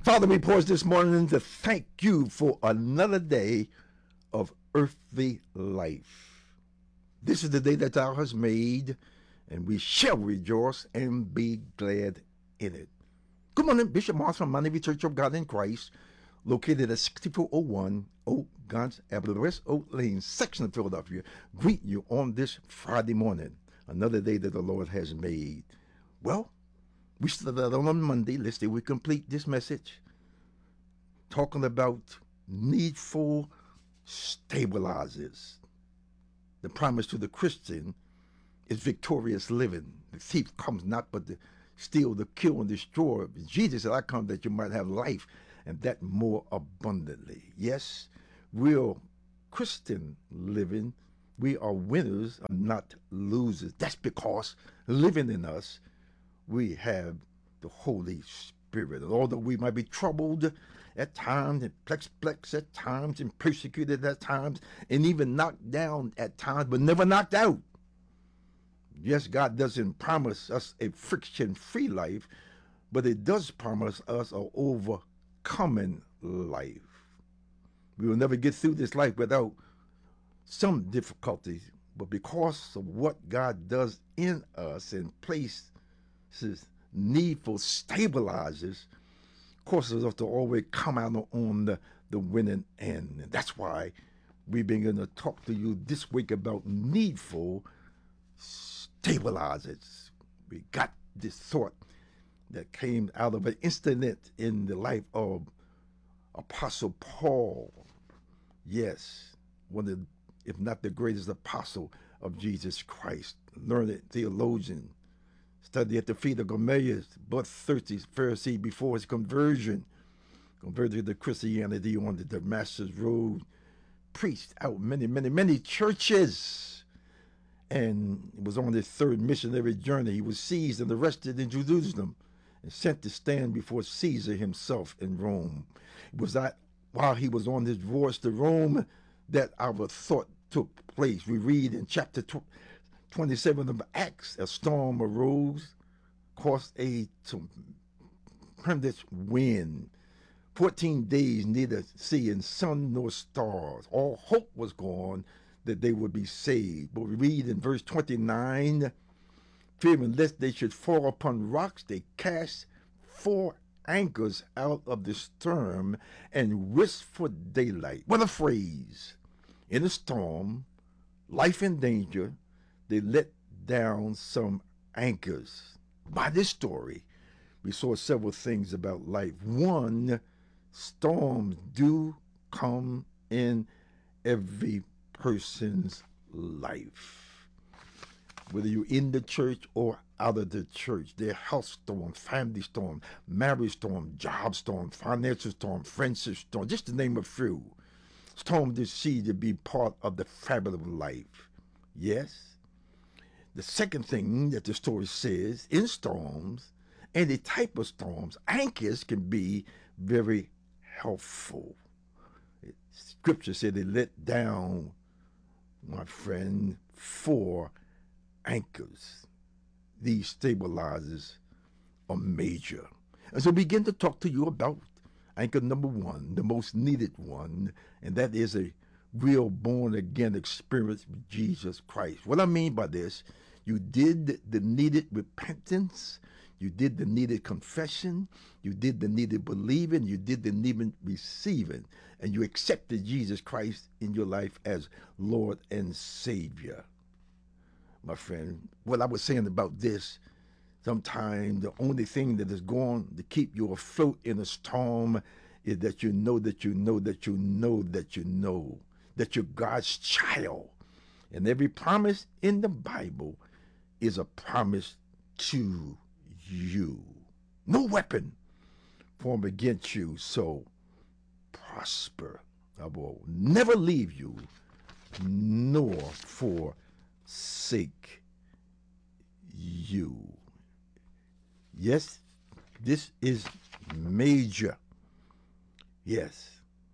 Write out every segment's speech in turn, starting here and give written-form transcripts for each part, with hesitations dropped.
Father, we pause this morning to thank you for another day of earthly life. This is the day that thou hast made, and we shall rejoice and be glad in it. Good morning, Bishop Moss from Monterey Church of God in Christ, located at 6401 Oak Guns Avenue, West Oak Lane, section of Philadelphia. Greet you on this Friday morning, another day that the Lord has made. Well, we started on Monday. Let's say we complete this message talking about needful stabilizers. The promise to the Christian is victorious living. The thief comes not but to steal, to kill, and destroy. Jesus said, I come that you might have life, and that more abundantly. Yes, real Christian living, we are winners and not losers. That's because living in us, we have the Holy Spirit. And although we might be troubled at times, and perplexed at times, and persecuted at times, and even knocked down at times, but never knocked out. Yes, God doesn't promise us a friction-free life, but it does promise us an overcoming life. We will never get through this life without some difficulties, but because of what God does in us and places needful stabilizers, causes us to always come out on the winning end. And that's why we've been going to talk to you this week about needful stabilizers. We got this thought that came out of an incident in the life of Apostle Paul. Yes, one of, if not the greatest apostle of Jesus Christ, learned theologian, studied at the feet of Gamaliel, bloodthirsty Pharisee before his conversion, converted to Christianity on the Damascus Road, preached out many churches, and was on his third missionary journey. He was seized and arrested in Jerusalem and sent to stand before Caesar himself in Rome. It was that while he was on his voyage to Rome that our thought took place. We read in chapter 27 of Acts, a storm arose, caused a tremendous wind. 14 days neither seeing sun nor stars. All hope was gone that they would be saved. But we read in verse 29, fearing lest they should fall upon rocks, they cast 4 anchors out of the stern and risked for daylight. What a phrase. In a storm, life in danger, they let down some anchors. By this story, we saw several things about life. One, storms do come in every person's life. Whether you're in the church or out of the church, there are health storms, family storms, marriage storms, job storms, financial storms, friendship storms, just to name a few. Storms that see to be part of the fabric of life. Yes? The second thing that the story says, in storms, any type of storms, anchors can be very helpful. Scripture said they let down, my friend, 4 anchors. These stabilizers are major. And so we begin to talk to you about anchor number 1, the most needed one, and that is a real born-again experience with Jesus Christ. What I mean by this, you did the needed repentance, you did the needed confession, you did the needed believing, you did the needed receiving, and you accepted Jesus Christ in your life as Lord and Savior. My friend, what I was saying about this, sometimes the only thing that is going to keep you afloat in a storm is that you know that you know that you know that you know that you're God's child. And every promise in the Bible is a promise to you. No weapon formed against you so prosper. I will never leave you nor forsake you. Yes, this is major. Yes.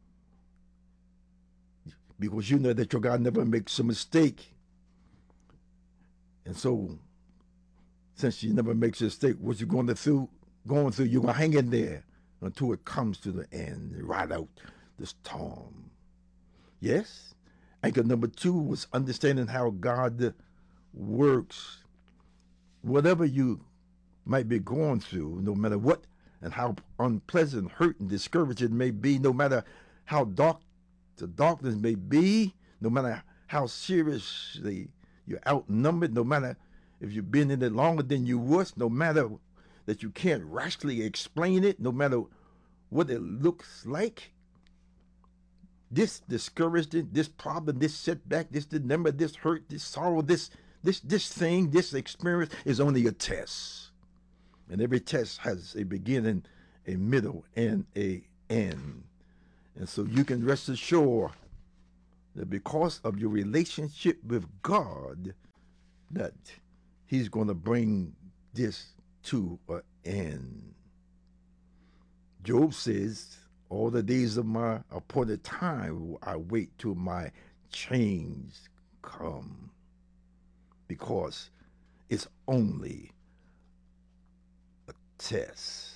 Because you know that your God never makes a mistake. And so, since he never makes a mistake, what you're going through, you're going to hang in there. until it comes to the end, ride out the storm. Yes? Anchor number 2 was understanding how God works. Whatever you might be going through, no matter what and how unpleasant, hurt, and discouraged it may be, no matter how dark the darkness may be, no matter how seriously you're outnumbered, no matter if you've been in it longer than you was, no matter that you can't rationally explain it, no matter what it looks like, this discouragement, this problem, this setback, this dilemma, this hurt, this sorrow, this thing, this experience is only a test. And every test has a beginning, a middle, and a end. And so you can rest assured that because of your relationship with God, that he's going to bring this to an end. Job says, all the days of my appointed time, I wait till my change come, because it's only a test.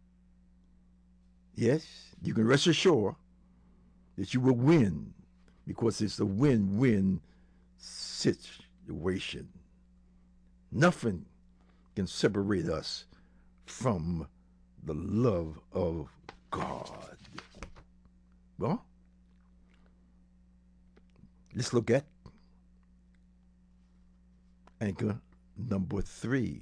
Yes, you can rest assured that you will win, because it's a win-win situation. Nothing can separate us from the love of God. Well, let's look at anchor number 3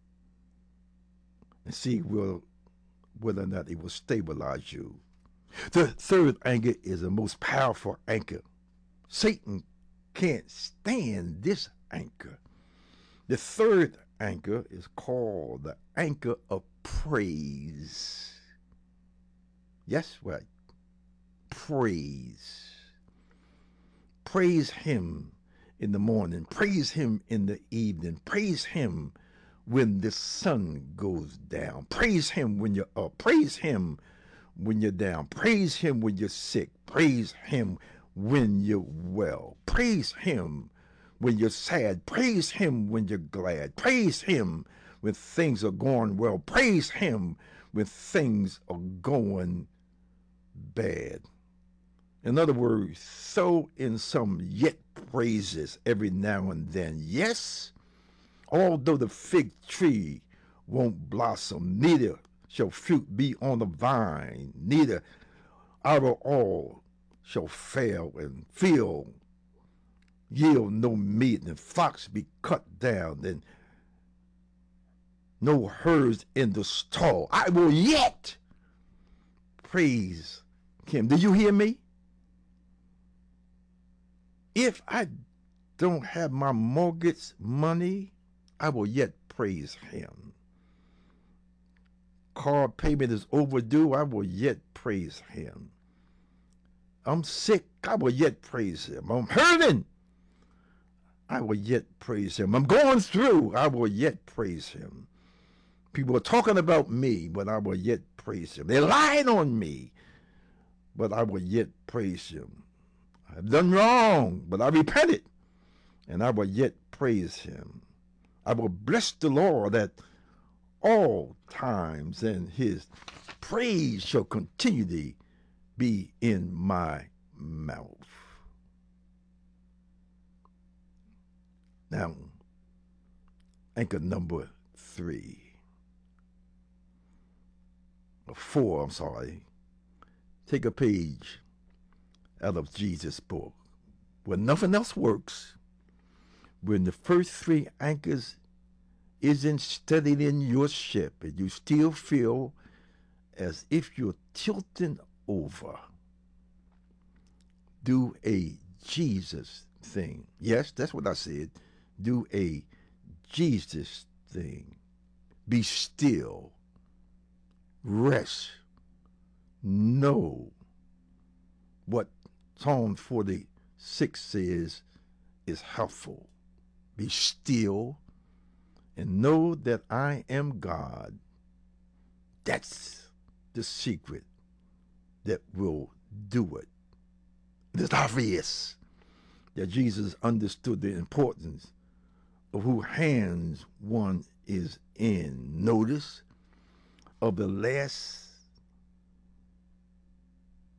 and see whether or not it will stabilize you. The third anchor is the most powerful anchor. Satan can't stand this anchor. The third anchor is called the anchor of praise. Yes, right. Praise. Praise him in the morning. Praise him in the evening. Praise him when the sun goes down. Praise him when you're up. Praise him when you're down. Praise him when you're sick. Praise him when you're well. Praise him when you're sad. Praise him when you're glad. Praise him when things are going well. Praise him when things are going bad. In other words, throw in some yet praises every now and then. Yes, although the fig tree won't blossom, neither shall fruit be on the vine, neither out of all shall fail and field yield no meat, and flocks be cut down, and no herds in the stall, I will yet praise him. Do you hear me? If I don't have my mortgage money, I will yet praise him. Car payment is overdue, I will yet praise him. I'm sick, I will yet praise him. I'm hurting, I will yet praise him. I'm going through, I will yet praise him. People are talking about me, but I will yet praise him. They're lying on me, but I will yet praise him. I've done wrong, but I repented, and I will yet praise him. I will bless the Lord at all times, and his praise shall continually be in my mouth. Now, anchor number 4, I'm sorry. Take a page out of Jesus' book. When nothing else works, when the first 3 anchors isn't steadied in your ship and you still feel as if you're tilting over, do a Jesus thing. Yes, that's what I said. Do a Jesus thing. Be still. Rest. Know what Psalm 46 says is helpful. Be still and know that I am God. That's the secret that will do it. It's obvious that Jesus understood the importance of whose hands one is in. Notice of the last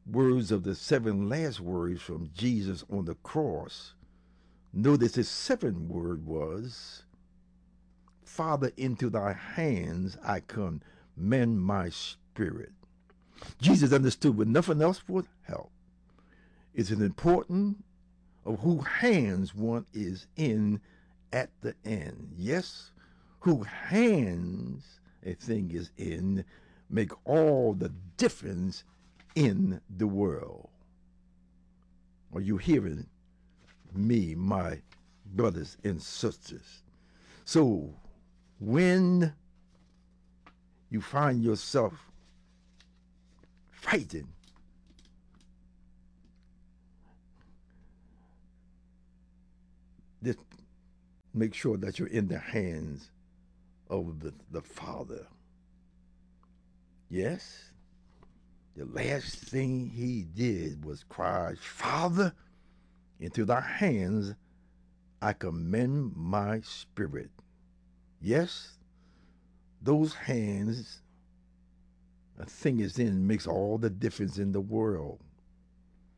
words of the seven last words from Jesus on the cross, notice his seventh word was, Father, into thy hands I commend my spirit. Jesus understood when nothing else would help. It's an important of whose hands one is in at the end. Yes, whose hands a thing is in make all the difference in the world. Are you hearing me, my brothers and sisters? So when you find yourself fighting, just make sure that you're in the hands of the Father. Yes, the last thing he did was cry, Father, into thy hands I commend my spirit. Yes, those hands, a thing is in, makes all the difference in the world.